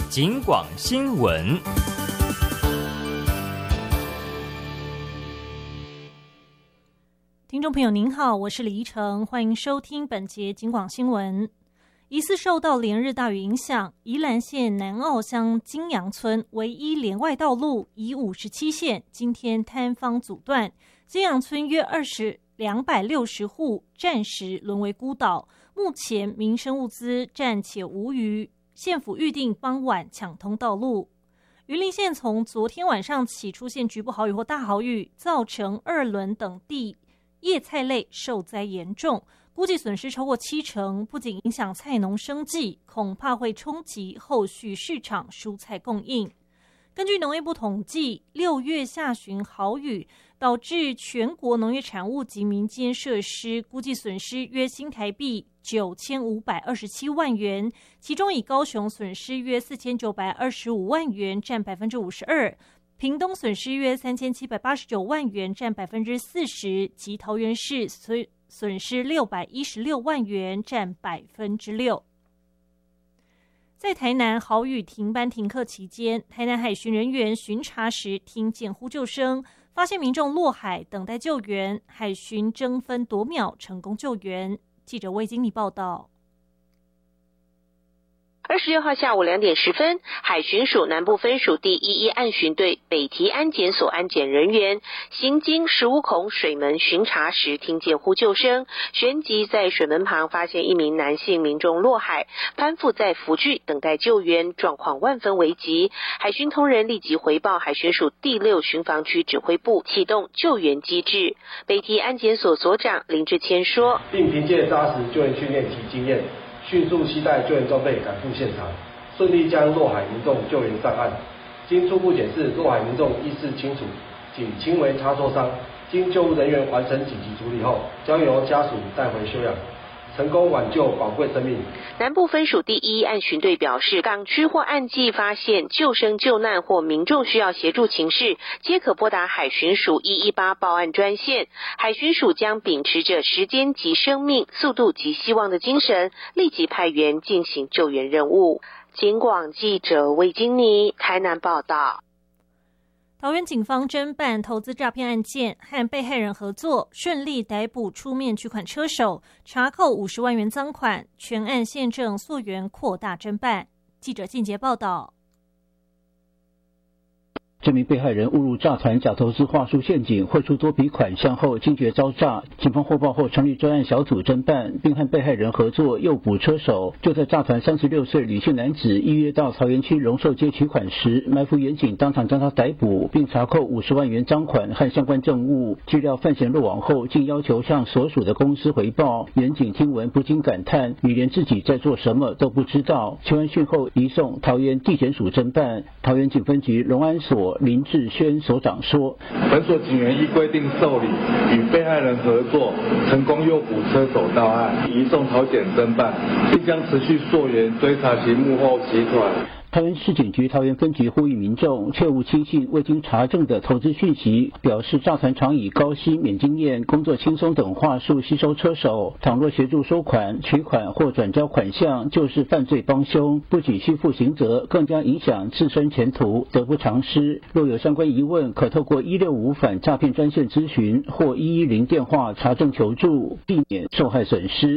警广新闻。 听众朋友您好，我是李怡诚，欢迎收听本节警广新闻。疑似受到连日大雨影响，宜兰县南澳乡金阳村唯一连外道路以57线今天坍方阻断，金阳村约260户暂时沦为孤岛，目前民生物资暂且无虞，县府预定傍晚抢通道路。云林县从昨天晚上起出现局部豪雨或大豪雨，造成二轮等地叶菜类受灾严重，估计损失超过70%，不仅影响菜农生计，恐怕会冲击后续市场蔬菜供应。根据农业部统计，6月下旬豪雨导致全国农业产物及民间设施估计损失约新台币9527万元，其中以高雄损失约4925万元，占52%。屏东损失约3789万元，占40%，及桃园市损失616万元，占6%。在台南豪雨停班停课期间，台南海巡人员巡查时听见呼救声，发现民众落海等待救援，海巡争分夺秒成功救援。记者魏经理报道。 26号下午2点10分，海巡署南部分署第11岸巡队北堤安检所安检人员行经15孔水门巡查时，听见呼救声，旋即在水门旁发现一名男性民众落海，攀附在浮具等待救援，状况万分危急。海巡同仁立即回报海巡署第6巡防区指挥部，启动救援机制。北堤安检所所长林志谦说， 并凭借扎实救援训练及经验，迅速携带救援装备赶赴现场，顺利将落海民众救援上岸。经初步检视，落海民众意识清楚，仅轻微擦挫伤，经救护人员完成紧急处理后，交由家属带回休养，成功挽救宝贵生命。 南部分署第1岸巡队表示，港区或岸际发现救生救难或民众需要协助情事，皆可拨打海巡署118报案专线。海巡署将秉持着时间及生命、速度及希望的精神，立即派员进行救援任务。警广记者魏金妮台南报道。 桃园警方侦办投资诈骗案件，和被害人合作，顺利逮捕出面取款车手，查扣50万元赃款，全案现正溯源扩大侦办。记者靳杰报道。 这名被害人误入诈团假投资话术陷阱，汇出多笔款项后惊觉遭诈，警方获报后成立专案小组侦办，并和被害人合作诱捕车手。就在诈团36岁吕姓男子预约到桃园区荣寿街取款时，埋伏远警当场将他逮捕，并查扣50万元赃款和相关证物。据料犯嫌落网后，竟要求向所属的公司回报。远警听闻不禁感叹，你连自己在做什么都不知道。求完讯后移送桃园地检署侦办。桃园警分局龙安所林志轩所长说， 本所警员依规定受理，与被害人合作，成功诱捕车手到案，移送桃检侦办，并将持续溯源追查其幕后集团。 桃园市警局桃园分局呼吁民众切勿轻信未经查证的投资讯息，表示诈团常以高薪、免经验、工作轻松等话术吸收车手，倘若协助收款、取款或转交款项，就是犯罪帮凶，不仅需负刑责，更将影响自身前途，得不偿失。若有相关疑问，可透过165反诈骗专线咨询或110电话查证求助，避免受害损失。